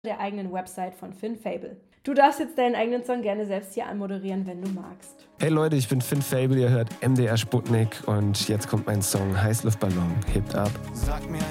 der eigenen Website von Finn Fable. Du darfst jetzt deinen eigenen Song gerne selbst hier anmoderieren, wenn du magst. Hey Leute, ich bin Finn Fable, ihr hört MDR Sputnik und jetzt kommt mein Song Heißluftballon, hebt ab. Sag mir